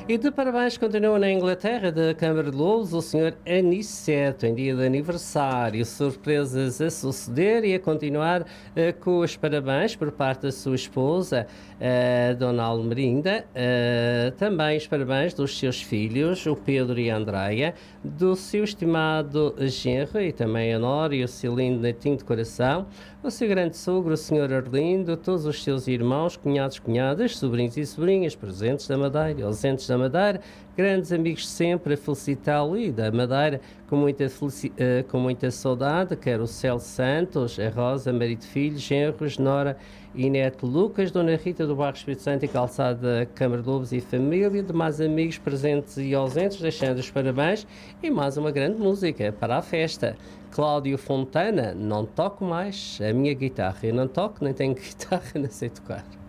E de parabéns continua na Inglaterra, da Câmara de Louros, o senhor Aniceto, em dia de aniversário. Surpresas a suceder e a continuar com os parabéns por parte da sua esposa, Dona Almerinda. Também os parabéns dos seus filhos, o Pedro e a Andreia, do seu estimado genro e também a Nora e o seu lindo netinho de coração, o seu grande sogro, o senhor Arlindo, todos os seus irmãos, cunhados, cunhadas, sobrinhos e sobrinhas, presentes da Madeira, ausentes da Madeira, grandes amigos sempre a felicitá-lo e da Madeira com muita saudade, quer o Céu Santos, a Rosa, marido filho, genros, Nora e neto Lucas, Dona Rita do Bairro Espírito Santo e Calçada Câmara de Lobos e família, demais amigos presentes e ausentes, deixando os parabéns e mais uma grande música para a festa. Cláudio Fontana, não toco mais a minha guitarra, eu não toco, nem tenho guitarra, não sei tocar.